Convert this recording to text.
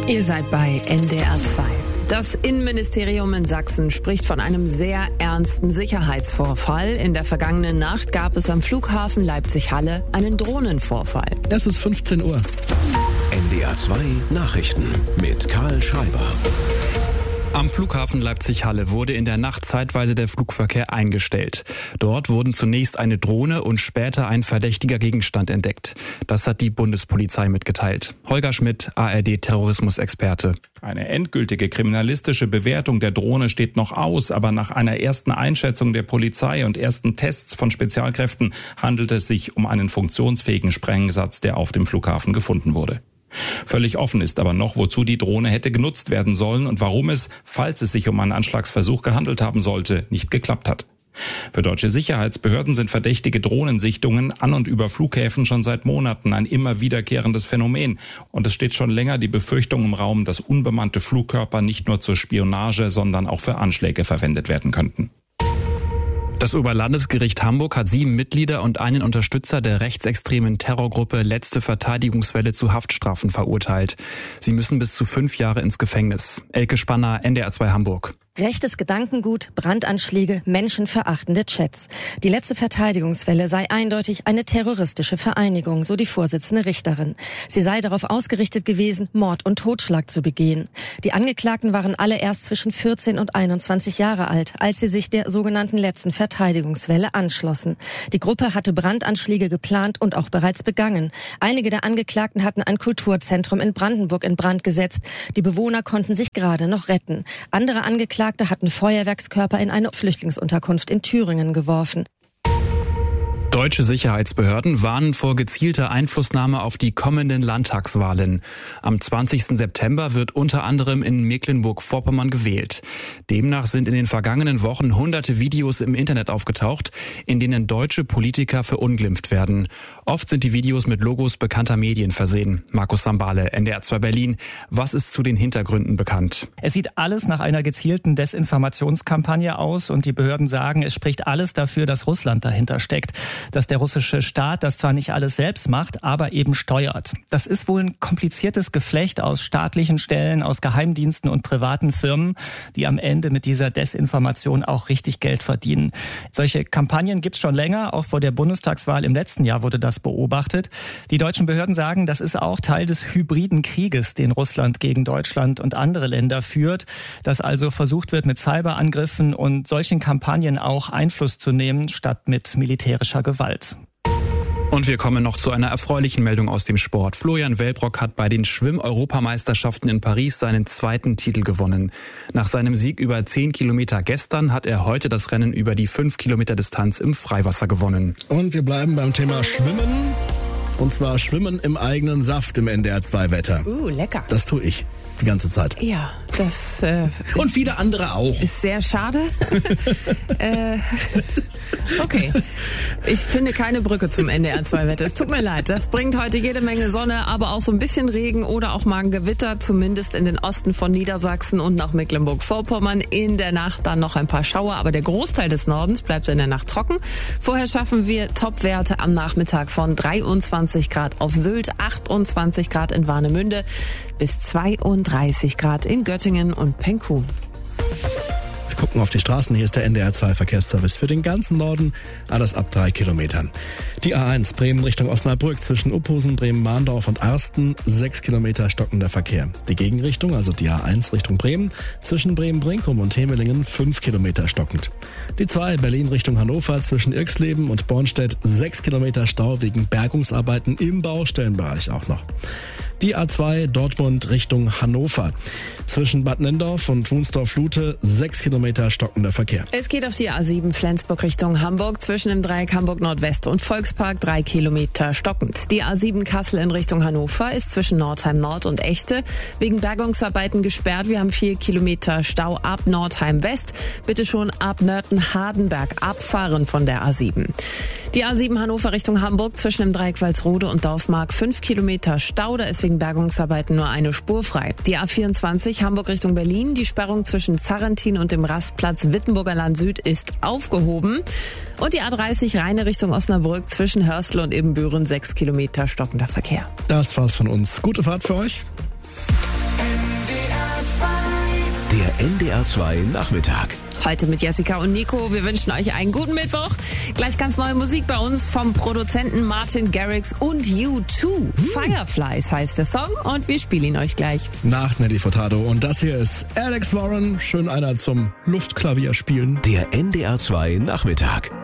Ihr seid bei NDR 2. Das Innenministerium in Sachsen spricht von einem sehr ernsten Sicherheitsvorfall. In der vergangenen Nacht gab es am Flughafen Leipzig-Halle einen Drohnenvorfall. Es ist 15 Uhr. NDR 2 Nachrichten mit Karl Schreiber. Am Flughafen Leipzig-Halle wurde in der Nacht zeitweise der Flugverkehr eingestellt. Dort wurden zunächst eine Drohne und später ein verdächtiger Gegenstand entdeckt. Das hat die Bundespolizei mitgeteilt. Holger Schmidt, ARD-Terrorismusexperte. Eine endgültige kriminalistische Bewertung der Drohne steht noch aus, aber nach einer ersten Einschätzung der Polizei und ersten Tests von Spezialkräften handelt es sich um einen funktionsfähigen Sprengsatz, der auf dem Flughafen gefunden wurde. Völlig offen ist aber noch, wozu die Drohne hätte genutzt werden sollen und warum es, falls es sich um einen Anschlagsversuch gehandelt haben sollte, nicht geklappt hat. Für deutsche Sicherheitsbehörden sind verdächtige Drohnensichtungen an und über Flughäfen schon seit Monaten ein immer wiederkehrendes Phänomen. Und es steht schon länger die Befürchtung im Raum, dass unbemannte Flugkörper nicht nur zur Spionage, sondern auch für Anschläge verwendet werden könnten. Das Oberlandesgericht Hamburg hat 7 Mitglieder und einen Unterstützer der rechtsextremen Terrorgruppe Letzte Verteidigungswelle zu Haftstrafen verurteilt. Sie müssen bis zu 5 Jahre ins Gefängnis. Elke Spanner, NDR 2 Hamburg. Rechtes Gedankengut, Brandanschläge, menschenverachtende Chats. Die Letzte Verteidigungswelle sei eindeutig eine terroristische Vereinigung, so die Vorsitzende Richterin. Sie sei darauf ausgerichtet gewesen, Mord und Totschlag zu begehen. Die Angeklagten waren alle erst zwischen 14 und 21 Jahre alt, als sie sich der sogenannten Letzten Verteidigungswelle anschlossen. Die Gruppe hatte Brandanschläge geplant und auch bereits begangen. Einige der Angeklagten hatten ein Kulturzentrum in Brandenburg in Brand gesetzt. Die Bewohner konnten sich gerade noch retten. Andere Angeklagte hatten Feuerwerkskörper in eine Flüchtlingsunterkunft in Thüringen geworfen. Deutsche Sicherheitsbehörden warnen vor gezielter Einflussnahme auf die kommenden Landtagswahlen. Am 20. September wird unter anderem in Mecklenburg-Vorpommern gewählt. Demnach sind in den vergangenen Wochen hunderte Videos im Internet aufgetaucht, in denen deutsche Politiker verunglimpft werden. Oft sind die Videos mit Logos bekannter Medien versehen. Markus Sambale, NDR 2 Berlin. Was ist zu den Hintergründen bekannt? Es sieht alles nach einer gezielten Desinformationskampagne aus und die Behörden sagen, es spricht alles dafür, dass Russland dahinter steckt. Dass der russische Staat das zwar nicht alles selbst macht, aber eben steuert. Das ist wohl ein kompliziertes Geflecht aus staatlichen Stellen, aus Geheimdiensten und privaten Firmen, die am Ende mit dieser Desinformation auch richtig Geld verdienen. Solche Kampagnen gibt's schon länger, auch vor der Bundestagswahl im letzten Jahr wurde das beobachtet. Die deutschen Behörden sagen, das ist auch Teil des hybriden Krieges, den Russland gegen Deutschland und andere Länder führt, dass also versucht wird, mit Cyberangriffen und solchen Kampagnen auch Einfluss zu nehmen, statt mit militärischer Gewalt. Und wir kommen noch zu einer erfreulichen Meldung aus dem Sport. Florian Wellbrock hat bei den Schwimm-Europameisterschaften in Paris seinen 2. Titel gewonnen. Nach seinem Sieg über 10 Kilometer gestern hat er heute das Rennen über die 5 Kilometer Distanz im Freiwasser gewonnen. Und wir bleiben beim Thema Schwimmen. Und zwar Schwimmen im eigenen Saft im NDR 2 Wetter. Lecker. Das tue ich die ganze Zeit. Ja, das und viele andere auch. Ist sehr schade. Okay. Ich finde keine Brücke zum NDR 2 Wetter. Es tut mir leid. Das bringt heute jede Menge Sonne, aber auch so ein bisschen Regen oder auch mal ein Gewitter, zumindest in den Osten von Niedersachsen und nach Mecklenburg-Vorpommern. In der Nacht dann noch ein paar Schauer, aber der Großteil des Nordens bleibt in der Nacht trocken. Vorher schaffen wir Topwerte am Nachmittag von 23 Grad auf Sylt, 28 Grad in Warnemünde bis 32 Grad in Göttingen und Penkum. Wir gucken auf die Straßen. Hier ist der NDR 2 Verkehrsservice für den ganzen Norden. Alles ab 3 Kilometern. Die A1 Bremen Richtung Osnabrück zwischen Uphusen, Bremen-Mahndorf und Arsten. 6 Kilometer stockender Verkehr. Die Gegenrichtung, also die A1 Richtung Bremen, zwischen Bremen-Brinkum und Hemelingen 5 Kilometer stockend. Die 2 Berlin Richtung Hannover zwischen Irxleben und Bornstedt 6 Kilometer Stau wegen Bergungsarbeiten im Baustellenbereich auch noch. Die A2 Dortmund Richtung Hannover. Zwischen Bad Nendorf und Wunsdorf-Lute 6 Kilometer stockender Verkehr. Es geht auf die A7 Flensburg Richtung Hamburg zwischen dem Dreieck Hamburg Nordwest und Volkspark 3 Kilometer stockend. Die A7 Kassel in Richtung Hannover ist zwischen Nordheim Nord und Echte wegen Bergungsarbeiten gesperrt. Wir haben 4 Kilometer Stau ab Nordheim West. Bitte schon ab Nörten-Hardenberg abfahren von der A7. Die A7 Hannover Richtung Hamburg zwischen dem Dreieck Walsrode und Dorfmark 5 Kilometer Stau. Da ist wegen Bergungsarbeiten nur eine Spur frei. Die A24 Hamburg Richtung Berlin. Die Sperrung zwischen Zarrentin und dem Rastplatz Wittenburger Land Süd ist aufgehoben. Und die A30 Rheine Richtung Osnabrück zwischen Hörstel und Ibbenbüren 6 Kilometer stockender Verkehr. Das war's von uns. Gute Fahrt für euch. Der NDR2 Nachmittag. Heute mit Jessica und Nico. Wir wünschen euch einen guten Mittwoch. Gleich ganz neue Musik bei uns vom Produzenten Martin Garrix und U2. Fireflies heißt der Song und wir spielen ihn euch gleich. Nach Nelly Furtado. Und das hier ist Alex Warren. Schön einer zum Luftklavier spielen. Der NDR2 Nachmittag.